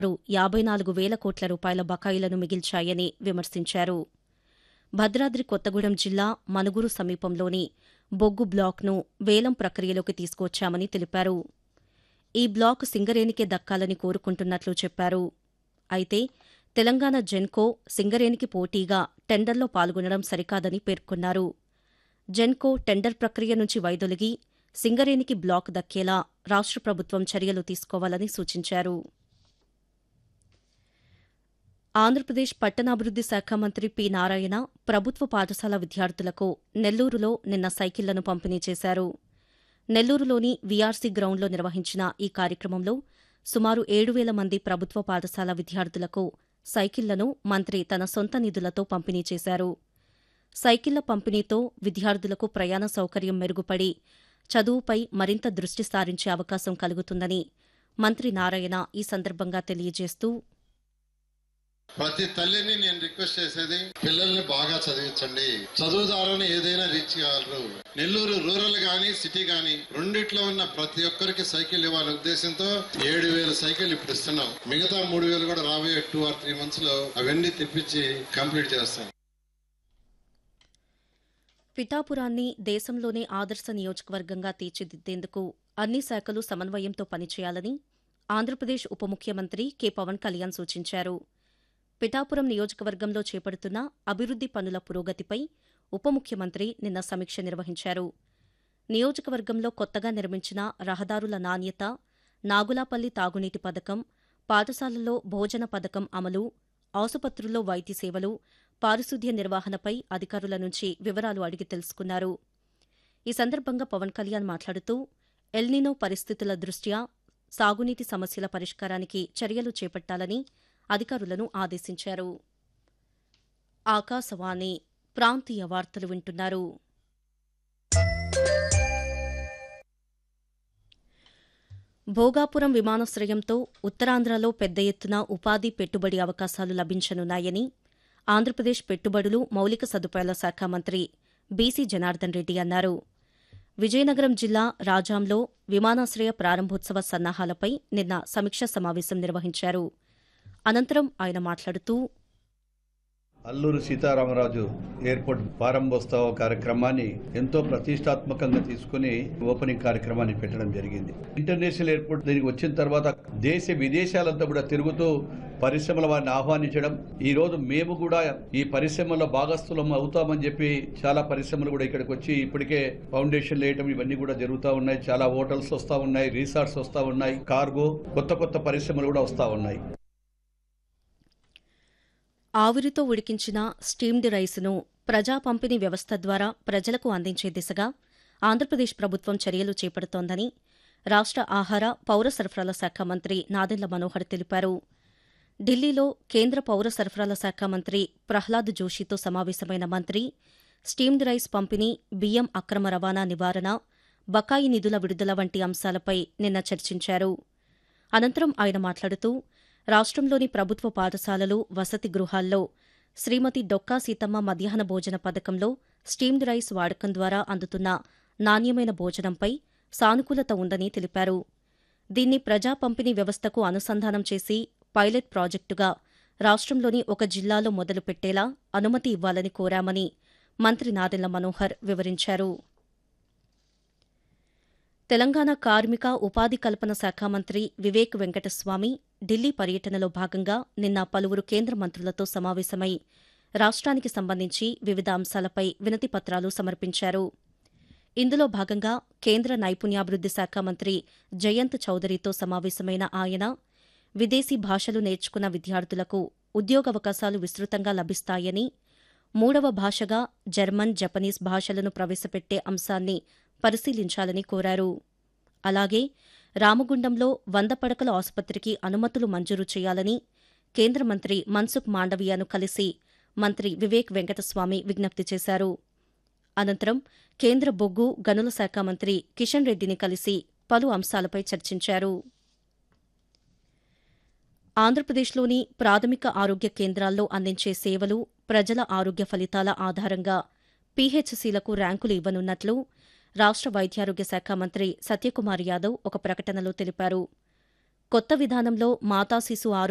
54,000 కోట్ల రూపాయల బకాయిలను మిగిల్చాయని విమర్శించారు. భద్రాద్రి కొత్తగూడెం జిల్లా మనుగురు సమీపంలోని బొగ్గు బ్లాక్ను వేలం ప్రక్రియలోకి తీసుకువచ్చామని తెలిపారు. ఈ బ్లాక్ సింగరేణికే దక్కాలని కోరుకుంటున్నట్లు చెప్పారు. అయితే తెలంగాణ జెన్కో సింగరేణికి పోటీగా టెండర్లో పాల్గొనడం సరికాదని పేర్కొన్నారు. జెన్కో టెండర్ ప్రక్రియ నుంచి వైదొలిగి సింగరేణికి బ్లాక్ దక్కేలా రాష్ట్ర ప్రభుత్వం చర్యలు తీసుకోవాలని సూచించారు. ఆంధ్రప్రదేశ్ పట్టణాభివృద్ది శాఖ మంత్రి పి. నారాయణ ప్రభుత్వ పాఠశాల విద్యార్థులకు నెల్లూరులో నిన్న సైకిళ్లను పంపిణీ చేశారు. నెల్లూరులోని వీఆర్సీ గ్రౌండ్లో నిర్వహించిన ఈ కార్యక్రమంలో సుమారు 7,000 మంది ప్రభుత్వ పాఠశాల విద్యార్థులకు సైకిళ్లను మంత్రి తన సొంత నిధులతో పంపిణీ చేశారు. సైకిళ్ల పంపిణీతో విద్యార్థులకు ప్రయాణ సౌకర్యం మెరుగుపడి చదువుపై మరింత దృష్టి సారించే అవకాశం కలుగుతుందని మంత్రి నారాయణ ఈ సందర్భంగా తెలియజేస్తూ, ప్రతి తల్లిని నేను రిక్వెస్ట్ చేసేది, పిల్లల్ని బాగా చదివించండి. చదువు ద్వారానే ఏదైనా రీచ్ కాగలరు. నెల్లూరు రూరల్ గానీ సిటీ గానీ రెండిట్లో ఉన్న ప్రతి ఒక్కరికి సైకిల్ ఇవ్వాలనే ఉద్దేశంతో 7,000 సైకిల్ ఇప్పుడు ఇస్తున్నాం. మిగతా 3,000 కూడా రాబోయే 2 or 3 months లో అవన్నీ తెప్పించి కంప్లీట్ చేస్తాం. పిఠాపురాన్ని దేశంలోనే ఆదర్శ నియోజకవర్గంగా తీర్చిదిద్దేందుకు అన్ని శాఖలు సమన్వయంతో పనిచేయాలని ఆంధ్రప్రదేశ్ ఉప ముఖ్యమంత్రి కె. పవన్ కళ్యాణ్ సూచించారు. పిఠాపురం నియోజకవర్గంలో చేపడుతున్న అభివృద్ది పనుల పురోగతిపై ఉప ముఖ్యమంత్రి నిన్న సమీక్ష నిర్వహించారు. నియోజకవర్గంలో కొత్తగా నిర్మించిన రహదారుల నాణ్యత, నాగులాపల్లి తాగునీటి పథకం, పాఠశాలల్లో భోజన పథకం అమలు, ఆసుపత్రుల్లో వైద్య సేవలు, పారిశుద్ధ్య నిర్వహణపై అధికారుల నుంచి వివరాలు అడిగి తెలుసుకున్నారు. ఈ సందర్భంగా పవన్ కళ్యాణ్ మాట్లాడుతూ, ఎల్నినో పరిస్థితుల దృష్ట్యా సాగునీటి సమస్యల పరిష్కారానికి చర్యలు చేపట్టాలని అధికారులను ఆదేశించారు. ఆకాశవాణి ప్రాంతీయ వార్తలు వింటున్నారు. భోగాపురం విమానాశ్రయంతో ఉత్తరాంధ్రలో పెద్ద ఎత్తున ఉపాధి పెట్టుబడి అవకాశాలు లభించనున్నాయని ఆంధ్రప్రదేశ్ పెట్టుబడులు మౌలిక సదుపాయాల శాఖ మంత్రి బీసీ జనార్దన్ రెడ్డి అన్నారు. విజయనగరం జిల్లా రాజాంలో విమానాశ్రయ ప్రారంభోత్సవ సన్నాహాలపై నిన్న సమీక్షా సమావేశం నిర్వహించారు. అనంతరం ఆయన మాట్లాడుతూ, అల్లూరు సీతారామరాజు ఎయిర్పోర్ట్ ప్రారంభోత్సవ కార్యక్రమాన్ని ఎంతో ప్రతిష్టాత్మకంగా తీసుకుని ఓపెనింగ్ కార్యక్రమాన్ని పెట్టడం జరిగింది. ఇంటర్నేషనల్ ఎయిర్పోర్ట్ దీనికి వచ్చిన తర్వాత దేశ విదేశాలంతా కూడా తిరుగుతూ పరిశ్రమల వారిని ఆహ్వానించడం, ఈ రోజు మేము కూడా ఈ పరిశ్రమలో భాగస్థులం అవుతామని చెప్పి చాలా పరిశ్రమలు కూడా ఇక్కడికి వచ్చి ఇప్పటికే ఫౌండేషన్ వేయటం ఇవన్నీ కూడా జరుగుతూ ఉన్నాయి. చాలా హోటల్స్ వస్తూ ఉన్నాయి, రిసార్ట్స్ వస్తూ ఉన్నాయి, కార్గో కొత్త పరిశ్రమలు కూడా వస్తూ ఉన్నాయి. ఆవిరితో ఉడికించిన స్టీమ్డ్ రైసును ప్రజా పంపిణీ వ్యవస్థ ద్వారా ప్రజలకు అందించే దిశగా ఆంధ్రప్రదేశ్ ప్రభుత్వం చర్యలు చేపడుతోందని రాష్ట ఆహార, పౌర సరఫరాల శాఖ మంత్రి నాదెండ్ల మనోహర్ తెలిపారు. ఢిల్లీలో కేంద్ర పౌర సరఫరాల శాఖ మంత్రి ప్రహ్లాద్ జోషితో సమావేశమైన మంత్రి స్టీమ్డ్ రైస్ పంపిణీ, బియ్యం అక్రమ రవాణా నివారణ, బకాయి నిధుల విడుదల వంటి అంశాలపై నిన్న చర్చించారు. అనంతరం ఆయన మాట్లాడుతూ, రాష్ట్రంలోని ప్రభుత్వ పాఠశాలలు, వసతి గృహాల్లో శ్రీమతి డొక్కా సీతమ్మ మధ్యాహ్న భోజన పథకంలో స్టీమ్డ్ రైస్ వాడకం ద్వారా అందుతున్న నాణ్యమైన భోజనంపై సానుకూలత ఉందని తెలిపారు. దీన్ని ప్రజా పంపిణీ వ్యవస్థకు అనుసంధానం చేసి పైలట్ ప్రాజెక్టుగా రాష్ట్రంలోని ఒక జిల్లాలో మొదలుపెట్టేలా అనుమతి ఇవ్వాలని కోరామని మంత్రి నాదెండ్ల మనోహర్ వివరించారు. తెలంగాణ కార్మిక, ఉపాధి కల్పన శాఖ మంత్రి వివేక్ వెంకటస్వామి ఢిల్లీ పర్యటనలో భాగంగా నిన్న పలువురు కేంద్ర మంత్రులతో సమావేశమై రాష్ట్రానికి సంబంధించి వివిధ అంశాలపై వినతిపత్రాలు సమర్పించారు. ఇందులో భాగంగా కేంద్ర నైపుణ్యాభివృద్ది శాఖ మంత్రి జయంత్ చౌదరితో సమావేశమైన ఆయన విదేశీ భాషలు నేర్చుకున్న విద్యార్థులకు ఉద్యోగావకాశాలు విస్తృతంగా లభిస్తాయని, 3వ భాషగా జర్మన్, జపనీస్ భాషలను ప్రవేశపెట్టే అంశాన్ని పరిశీలించాలని కోరారు. అలాగే రామగుండంలో 100 పడకల ఆసుపత్రికి అనుమతులు మంజూరు చేయాలని కేంద్ర మంత్రి మన్సుఖ్ మాండవీయను కలిసి మంత్రి వివేక్ వెంకటస్వామి విజ్ఞప్తి చేశారు. అనంతరం కేంద్ర బొగ్గు, గనుల శాఖ మంత్రి కిషన్ రెడ్డిని కలిసి పలు అంశాలపై చర్చించారు. ఆంధ్రప్రదేశ్లోని ప్రాథమిక ఆరోగ్య కేంద్రాల్లో అందించే సేవలు, ప్రజల ఆరోగ్య ఫలితాల ఆధారంగా పీహెచ్సీలకు ర్యాంకులు ఇవ్వనున్నట్లు రాష్ట్ర వైద్యారోగ్య శాఖ మంత్రి సత్యకుమార్ యాదవ్ ఒక ప్రకటనలో తెలిపారు. కొత్త విధానంలో మాతా శిశు